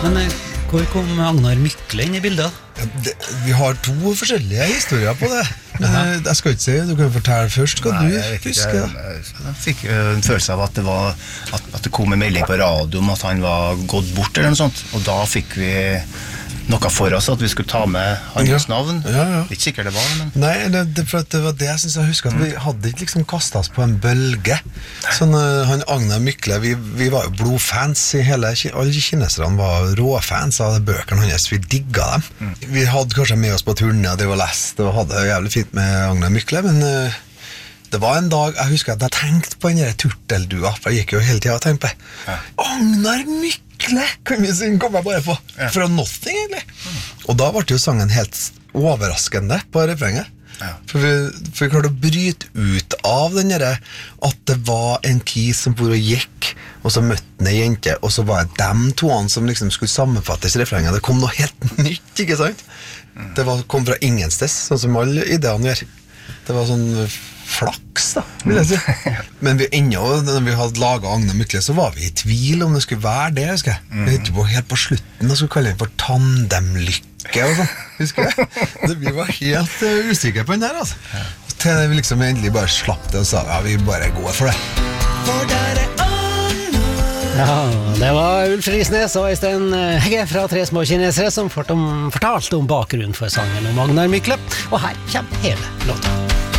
Men hvor kom Agnar Mykle inn I bildet? Vi har to forskjellige historier på det. Men jeg skal ikke si, du kan fortelle først hva du husker. Jeg fikk en følelse av at det kom en melding på radio om at han var gått bort eller noe sånt, og da fikk vi noe for oss at vi skulle ta med hans navn. Ikke sikkert det var, men... Nei, det var det jeg synes jeg husker, at vi hadde ikke liksom kastet oss på en bølge. Sånn, han Agnar Mykle, vi var jo blodfans I alle kineserne var råfans av bøkene hans, vi digget dem. Vi hadde kanskje med oss på turné, og det var lest, og hadde det jævlig fint med Agnar Mykle, men det var en dag, jeg husker at jeg tenkte på den der turteldua, for jeg gikk jo hele tiden og tenkte på Agnar Mykle! Kan vi synge, kom jeg bare på fra nothing egentlig og da ble jo sangen helt overraskende på refrenget for vi klarte å bryte ut av den der at det var en kis som for og gikk og så møtte han en jente og så var det dem toene som liksom skulle sammenfattes I refrenget, det kom noe helt nytt, ikke sant? Det kom fra ingensteds, sånn som alle ideene gjør det var sånn flaks da, vil jeg si men når vi hadde laget Agnar Mykle så var vi I tvil om det skulle være det husker jeg, vi hittet på helt på slutten og skulle kalle det for tandemlykke og sånn, husker jeg vi var helt usikre på den der altså. Til vi liksom endelig bare slapp det og sa, vi bare går for det for der Ja, det var Ulf Risnes og Øystein Hegge fra Tre små kinesere som fortalte om bakgrunnen for sangen om Agnar Mykle og her kommer hele låta